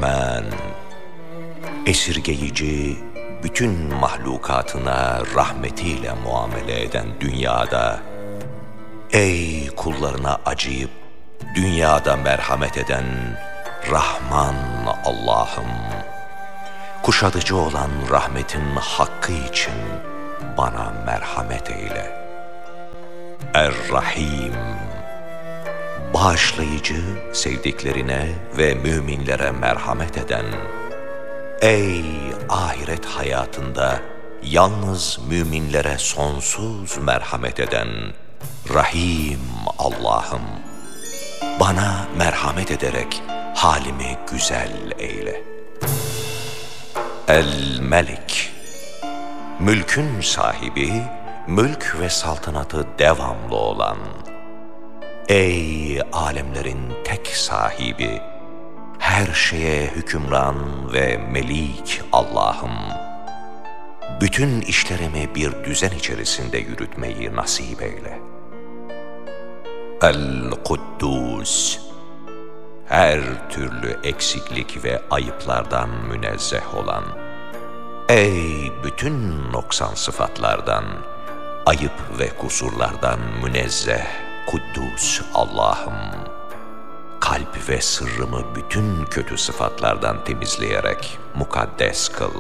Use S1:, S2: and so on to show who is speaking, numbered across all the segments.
S1: Rahman, esirgeyici, bütün mahlukatına rahmetiyle muamele eden dünyada, ey kullarına acıyıp dünyada merhamet eden Rahman Allah'ım, kuşatıcı olan rahmetin hakkı için bana merhamet eyle. Er-Rahim, bağışlayıcı, sevdiklerine ve müminlere merhamet eden, ey ahiret hayatında yalnız müminlere sonsuz merhamet eden Rahim Allah'ım, bana merhamet ederek halimi güzel eyle. El-Melik, mülkün sahibi, mülk ve saltanatı devamlı olan, ey alemlerin tek sahibi, her şeye hükümran ve melik Allah'ım, bütün işlerimi bir düzen içerisinde yürütmeyi nasip eyle. El-Kuddus, her türlü eksiklik ve ayıplardan münezzeh olan, ey bütün noksan sıfatlardan, ayıp ve kusurlardan münezzeh Kuddus Allah'ım, kalp ve sırrımı bütün kötü sıfatlardan temizleyerek mukaddes kıl.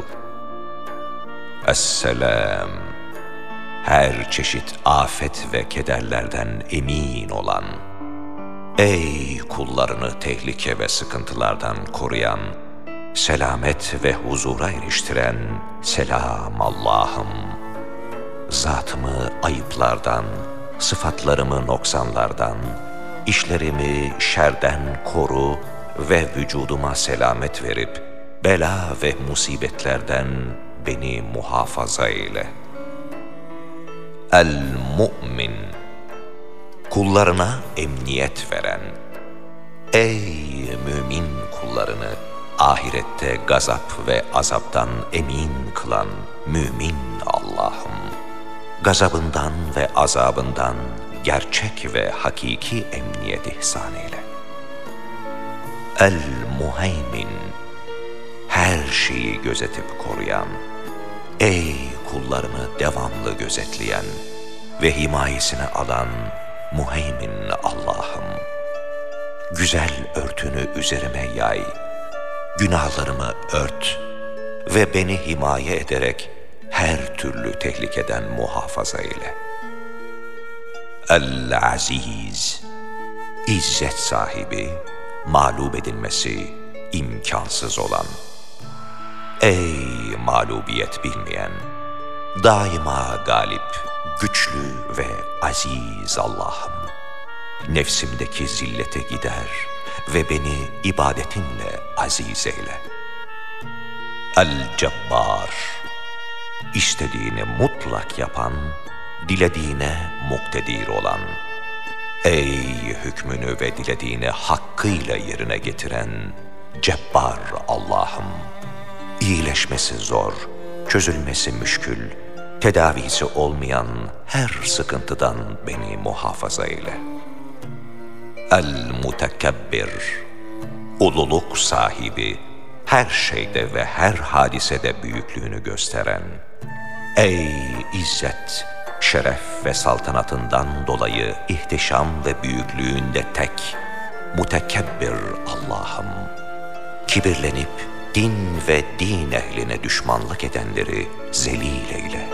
S1: Esselam, her çeşit afet ve kederlerden emin olan, ey kullarını tehlike ve sıkıntılardan koruyan, selamet ve huzura eriştiren selam Allah'ım, zatımı ayıplardan, sıfatlarımı noksanlardan, işlerimi şerden koru ve vücuduma selamet verip bela ve musibetlerden beni muhafaza eyle. El-Mu'min, kullarına emniyet veren, ey mümin kullarını ahirette gazap ve azaptan emin kılan mümin Allah'ım, gazabından ve azabından gerçek ve hakiki emniyet ihsan eyle. El-Muheymin, her şeyi gözetip koruyan, ey kullarını devamlı gözetleyen ve himayesine alan Muheymin Allah'ım, güzel örtünü üzerime yay, günahlarımı ört ve beni himaye ederek her türlü tehlikeden muhafaza eyle. El-Aziz, izzet sahibi, mağlup edilmesi imkansız olan, ey mağlubiyet bilmeyen, daima galip, güçlü ve aziz Allah'ım, nefsimdeki zillete gider ve beni ibadetinle aziz eyle. El-Cebbar, istediğini mutlak yapan, dilediğine muktedir olan, ey hükmünü ve dilediğini hakkıyla yerine getiren Cebbar Allah'ım, iyileşmesi zor, çözülmesi müşkül, tedavisi olmayan her sıkıntıdan beni muhafaza eyle. El-Mutekebbir, ululuk sahibi, her şeyde ve her hadisede büyüklüğünü gösteren, ey izzet, şeref ve saltanatından dolayı ihtişam ve büyüklüğünde tek, mutekebbir Allah'ım, kibirlenip din ve din ehline düşmanlık edenleri zelil eyle.